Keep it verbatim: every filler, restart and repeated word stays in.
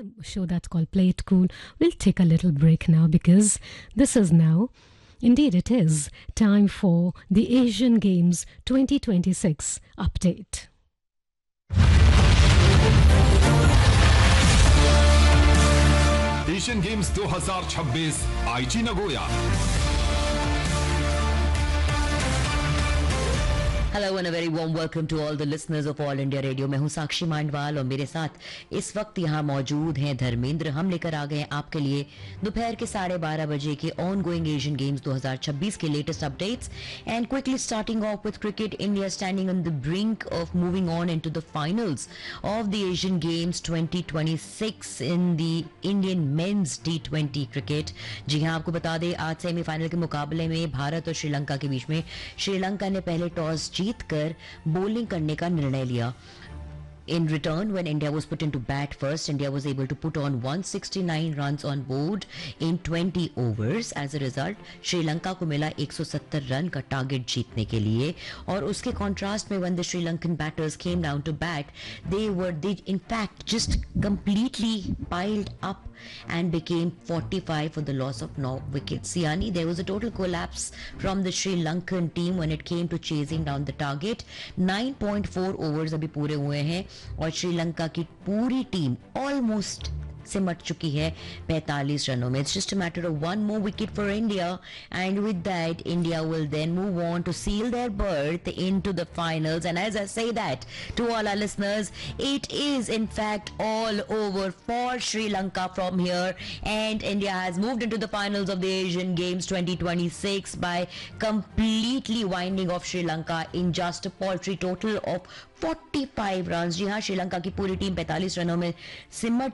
the show that's called Play It Cool. We'll take a little break now because this is now, indeed it is, time for the Asian Games twenty twenty-six update. Asian games दो हज़ार छब्बीस आईची Nagoya. Hello and a very warm welcome to all the listeners of all India radio. मैं हूं साक्षी मांडवाल और मेरे साथ इस वक्त यहां मौजूद हैं धर्मेंद्र. हम लेकर आ गए हैं आपके लिए दोपहर के साढ़े बारह बजे के ऑन गोइंग एशियन गेम्स दो हज़ार छब्बीस के latest updates. And quickly starting of with cricket, India standing on the brink of moving on into the finals of the Asian games twenty twenty six in the Indian mains T twenty cricket. जी हां, आपको बता दें आज semifinal के मुकाबले में भारत और श्रीलंका के बीच में श्रीलंका ने पहले टॉस जीतकर बॉलिंग करने का निर्णय लिया. In return, when India was put into bat first, India was able to put on one hundred sixty-nine runs on board in twenty overs. As a result, Sri Lanka को मिला एक सौ सत्तर रन का टारगेट जीतने के लिए. और उसके कॉन्ट्रास्ट में when the Sri Lankan batters came down to bat, they were they in fact just completely piled up and became forty-five for the loss of no wickets. Yani, there was a total collapse from the Sri Lankan team when it came to chasing down the target. nine point four overs अभी पूरे हुए हैं और श्रीलंका की पूरी team almost सिमट चुकी है पैंतालीस रनों में. It's just a matter of one more wicket for India, and with that India will then move on to seal their berth into the finals. And as I say that to all our listeners, it is in fact all over for Sri Lanka from here, and India has moved into the finals of the Asian Games twenty twenty-six by completely winding off Sri Lanka in just a paltry total of forty-five runs. जी हाँ, श्रीलंका की पूरी team पैंतालीस रनों में सिमट